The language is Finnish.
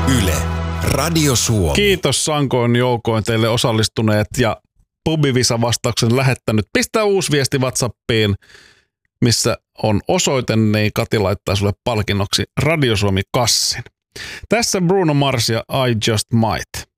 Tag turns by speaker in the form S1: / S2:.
S1: Yle, Radio Suomi.
S2: Kiitos sankoin joukoin teille osallistuneet ja pubivisa-vastauksen lähettänyt. Pistää uusi viesti WhatsAppiin, missä on osoite, niin Kati laittaa sulle palkinnoksi Radio Suomi -kassin. Tässä Bruno Mars ja I Just Might.